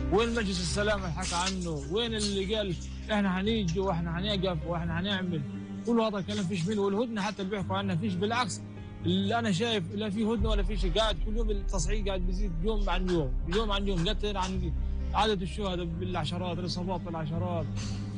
وين مجلس السلام اللي حكى عنه؟ وين اللي قال احنا هنيجي واحنا هنقف واحنا هنعمل؟ كل هذا الكلام فيش منه. والهدنه حتى اللي بيحكوا عنها فيش، بالعكس اللي انا شايف لا في هدنه ولا في شيء. قاعد كل يوم التصعيد قاعد بيزيد يوم عن يوم، يوم عن يوم، قتل عن عدد الشهداء بالعشرات، الاصابات بالعشرات.